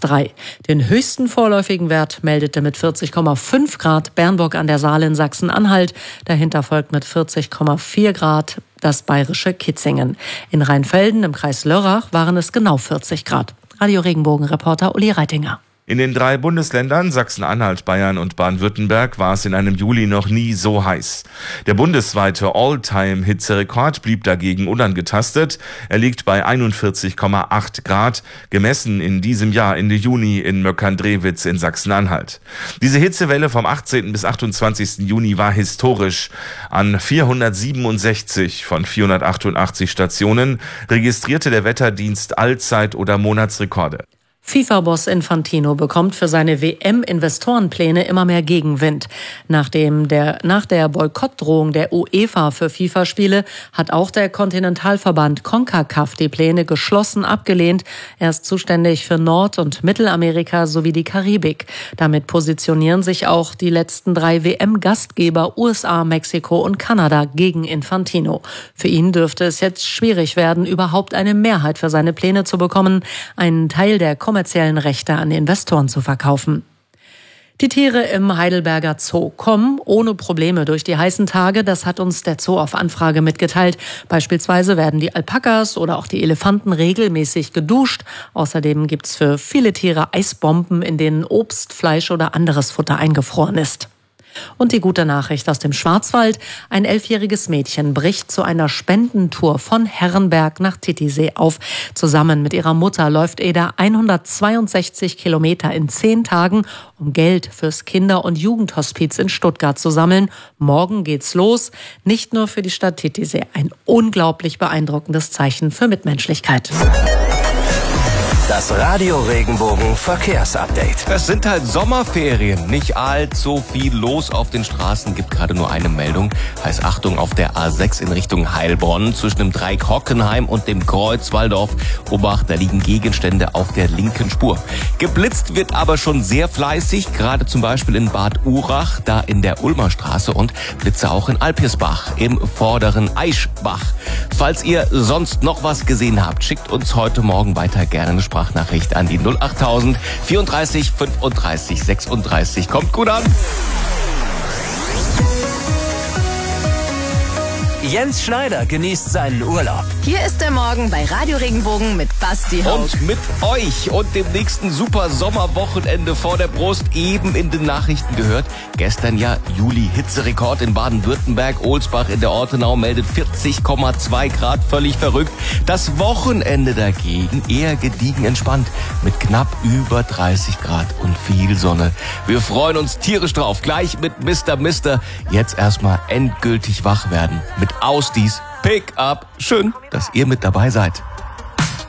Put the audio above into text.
3. Den höchsten vorläufigen Wert meldete mit 40,5 Grad Bernburg an der Saale in Sachsen-Anhalt. Dahinter folgt mit 40,4 Grad das bayerische Kitzingen. In Rheinfelden im Kreis Lörrach waren es genau 40 Grad. Radio Regenbogen-Reporter Uli Reitinger. In den 3 Bundesländern Sachsen-Anhalt, Bayern und Baden-Württemberg war es in einem Juli noch nie so heiß. Der bundesweite All-Time-Hitzerekord blieb dagegen unangetastet. Er liegt bei 41,8 Grad, gemessen in diesem Jahr Ende Juni in Möckern-Drewitz in Sachsen-Anhalt. Diese Hitzewelle vom 18. bis 28. Juni war historisch. An 467 von 488 Stationen registrierte der Wetterdienst Allzeit- oder Monatsrekorde. FIFA-Boss Infantino bekommt für seine WM-Investorenpläne immer mehr Gegenwind. Nach der Boykottdrohung der UEFA für FIFA-Spiele hat auch der Kontinentalverband CONCACAF die Pläne geschlossen abgelehnt. Er ist zuständig für Nord- und Mittelamerika sowie die Karibik. Damit positionieren sich auch die letzten 3 WM-Gastgeber USA, Mexiko und Kanada gegen Infantino. Für ihn dürfte es jetzt schwierig werden, überhaupt eine Mehrheit für seine Pläne zu bekommen. Einen Teil der kommerziellen Rechte an Investoren zu verkaufen. Die Tiere im Heidelberger Zoo kommen ohne Probleme durch die heißen Tage. Das hat uns der Zoo auf Anfrage mitgeteilt. Beispielsweise werden die Alpakas oder auch die Elefanten regelmäßig geduscht. Außerdem gibt's für viele Tiere Eisbomben, in denen Obst, Fleisch oder anderes Futter eingefroren ist. Und die gute Nachricht aus dem Schwarzwald. Ein 11-jähriges Mädchen bricht zu einer Spendentour von Herrenberg nach Titisee auf. Zusammen mit ihrer Mutter läuft Eda 162 Kilometer in 10 Tagen, um Geld fürs Kinder- und Jugendhospiz in Stuttgart zu sammeln. Morgen geht's los. Nicht nur für die Stadt Titisee. Ein unglaublich beeindruckendes Zeichen für Mitmenschlichkeit. Das Radio Regenbogen Verkehrsupdate. Es sind halt Sommerferien. Nicht allzu viel los auf den Straßen. Gibt gerade nur eine Meldung. Heißt Achtung auf der A6 in Richtung Heilbronn. Zwischen dem Dreieck Hockenheim und dem Kreuz Walldorf. Obacht, da liegen Gegenstände auf der linken Spur. Geblitzt wird aber schon sehr fleißig. Gerade zum Beispiel in Bad Urach, da in der Ulmer Straße. Und Blitze auch in Alpirsbach im vorderen Aischbach. Falls ihr sonst noch was gesehen habt, schickt uns heute Morgen weiter gerne eine Sprachnachricht an die 08000 34 35 36. Kommt gut an! Jens Schneider genießt seinen Urlaub. Hier ist der Morgen bei Radio Regenbogen mit Basti Haug. Und mit euch und dem nächsten super Sommerwochenende vor der Brust, eben in den Nachrichten gehört. Gestern ja Juli-Hitzerekord in Baden-Württemberg. Ohlsbach in der Ortenau meldet 40,2 Grad, völlig verrückt. Das Wochenende dagegen eher gediegen entspannt mit knapp über 30 Grad und viel Sonne. Wir freuen uns tierisch drauf. Gleich mit Mr. Mister. Jetzt erstmal endgültig wach werden mit Ausdies Pick-up. Schön, dass ihr mit dabei seid.